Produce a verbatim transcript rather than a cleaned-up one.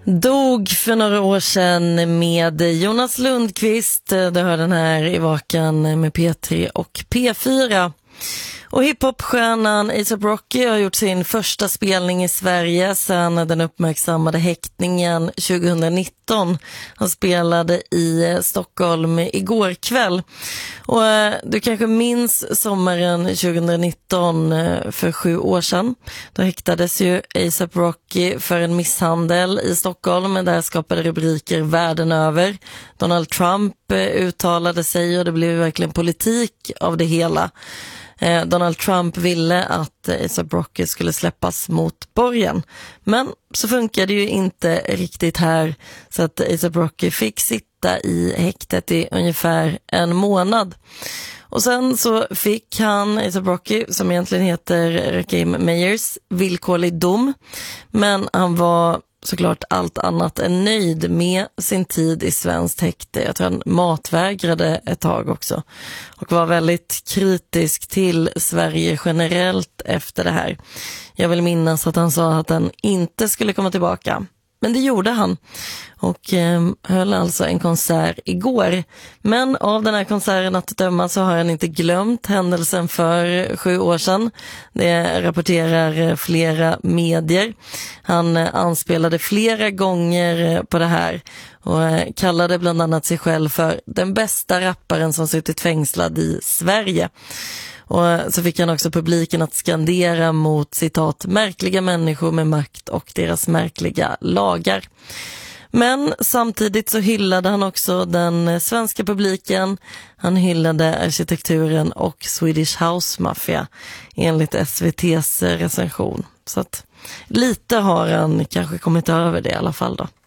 Dog för några år sedan med Jonas Lundqvist. Det hör den här i Vakan med P tre och P fyra. Och hiphopstjärnan A$AP Rocky har gjort sin första spelning i Sverige sedan den uppmärksammade häktningen tjugonitton. Han spelade i Stockholm igår kväll. Och du kanske minns sommaren tjugonitton, för sju år sedan. Då häktades ju A$AP Rocky för en misshandel i Stockholm. Där skapade rubriker världen över. Donald Trump uttalade sig och det blev verkligen politik av det hela. Donald Trump ville att A$AP Rocky skulle släppas mot borgen. Men så funkade det ju inte riktigt här, så att A$AP Rocky fick sitta i häktet i ungefär en månad. Och sen så fick han, A$AP Rocky, som egentligen heter Rakim Meyers, villkorlig dom. Men han var såklart allt annat än nöjd med sin tid i svenskt häkte. Jag tror han matvägrade ett tag också. Och var väldigt kritisk till Sverige generellt efter det här. Jag vill minnas att han sa att han inte skulle komma tillbaka. Men det gjorde han. Och eh, höll alltså en konsert igår. Men av den här konserten att döma så har han inte glömt händelsen för sju år sedan. Det rapporterar flera medier. Han eh, anspelade flera gånger på det här. Och eh, kallade bland annat sig själv för den bästa rapparen som suttit fängslad i Sverige. Och så fick han också publiken att skandera mot, citat, märkliga människor med makt och deras märkliga lagar. Men samtidigt så hyllade han också den svenska publiken. Han hyllade arkitekturen och Swedish House Mafia enligt S V T:s recension. Så att lite har han kanske kommit över det i alla fall då.